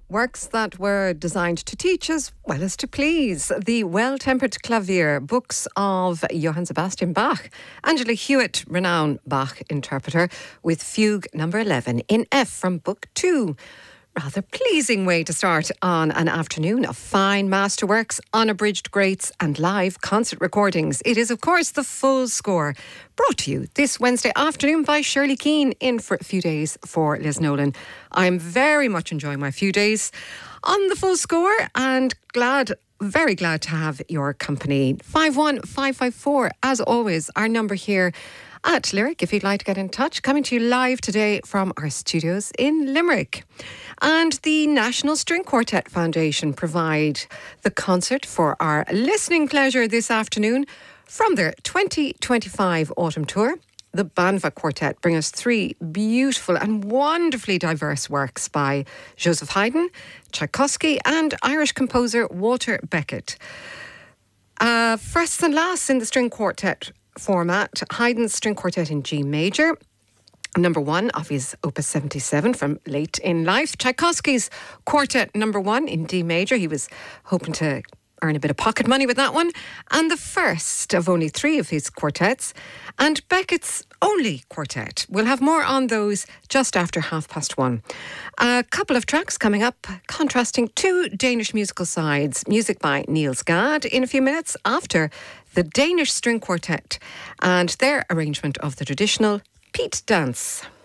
works that were designed to teach as well as to please. The Well-Tempered Clavier, books of Johann Sebastian Bach. Angela Hewitt, renowned Bach interpreter, with Fugue number 11 in F from Book 2. Rather pleasing way to start on an afternoon of fine masterworks, unabridged greats and live concert recordings. It is, of course, The Full Score, brought to you this Wednesday afternoon by Shirley Keane, in for a few days for Liz Nolan. I'm very much enjoying my few days on The Full Score and very glad to have your company. 51554, as always, our number here at Lyric, if you'd like to get in touch. Coming to you live today from our studios in Limerick. And the National String Quartet Foundation provide the concert for our listening pleasure this afternoon from their 2025 autumn tour. The Banva Quartet bring us three beautiful and wonderfully diverse works by Joseph Haydn, Tchaikovsky and Irish composer Walter Beckett. First and last in the string quartet format, Haydn's String Quartet in G major, number 1 of his Opus 77 from late in life. Tchaikovsky's Quartet number 1 in D major. He was hoping to earn a bit of pocket money with that one. And the first of only 3 of his quartets. And Beckett's only quartet. We'll have more on those just after 1:30. A couple of tracks coming up, contrasting 2 Danish musical sides. Music by Niels Gade in a few minutes after the Danish String Quartet and their arrangement of the traditional Pete dance.